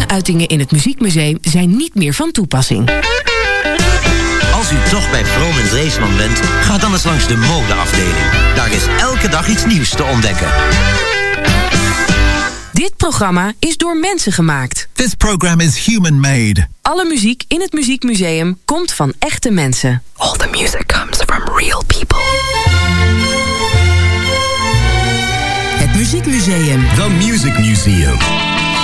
Sommige uitingen in het Muziekmuseum zijn niet meer van toepassing. Als u toch bij Vroom en Dreesman bent, ga dan eens langs de modeafdeling. Daar is elke dag iets nieuws te ontdekken. Dit programma is door mensen gemaakt. This program is human-made. Alle muziek in het Muziekmuseum komt van echte mensen. All the music comes from real people. Het Muziekmuseum. The Music Museum.